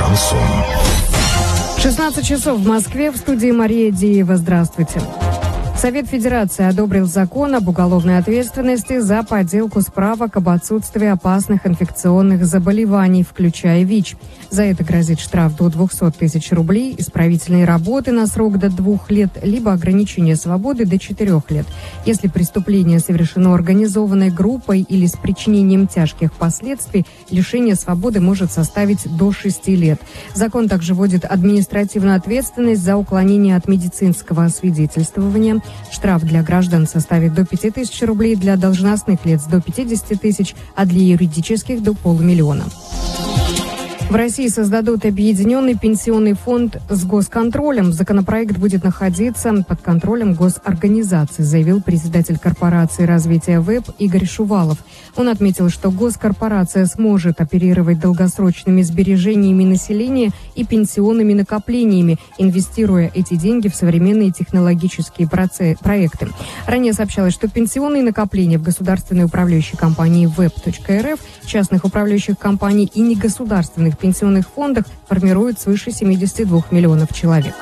Шансон. 16 часов в Москве, в студии Мария Деева. Здравствуйте. Совет Федерации одобрил закон об уголовной ответственности за подделку справок об отсутствии опасных инфекционных заболеваний, включая ВИЧ. За это грозит штраф до 200 тысяч рублей, исправительные работы на срок до 2 лет, либо ограничение свободы до 4 лет. Если преступление совершено организованной группой или с причинением тяжких последствий, лишение свободы может составить до 6 лет. Закон также вводит административную ответственность за уклонение от медицинского освидетельствования. Штраф для граждан составит до 5 тысяч рублей, для должностных лиц до 50 тысяч, а для юридических до 500 000. В России создадут объединенный пенсионный фонд с госконтролем. Законопроект будет находиться под контролем госорганизации, заявил председатель корпорации развития ВЭБ Игорь Шувалов. Он отметил, что госкорпорация сможет оперировать долгосрочными сбережениями населения и пенсионными накоплениями, инвестируя эти деньги в современные технологические проекты. Ранее сообщалось, что пенсионные накопления в государственной управляющей компании ВЭБ.РФ, частных управляющих компаний и негосударственных пенсионных фондах формируют свыше 72 миллионов человек.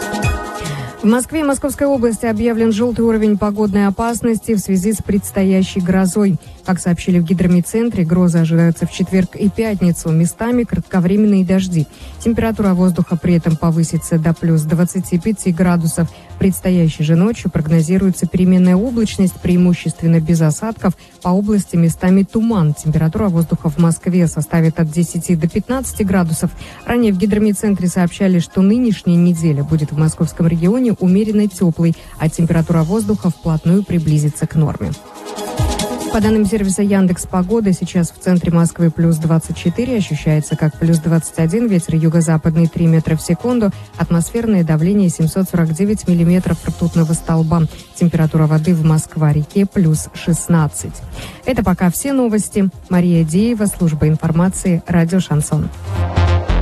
В Москве и Московской области объявлен желтый уровень погодной опасности в связи с предстоящей грозой. Как сообщили в гидрометцентре, грозы ожидаются в четверг и пятницу. Местами кратковременные дожди. Температура воздуха при этом повысится до плюс 25 градусов. Предстоящей же ночью прогнозируется переменная облачность, преимущественно без осадков. По области местами туман. Температура воздуха в Москве составит от 10 до 15 градусов. Ранее в гидрометцентре сообщали, что нынешняя неделя будет в московском регионе умеренно теплой, а температура воздуха вплотную приблизится к норме. По данным сервиса Яндекс.Погода, сейчас в центре Москвы плюс 24, ощущается как плюс 21, ветер юго-западный 3 метра в секунду, атмосферное давление 749 миллиметров ртутного столба, температура воды в Москва-реке плюс 16. Это пока все новости. Мария Деева, служба информации, радио «Шансон».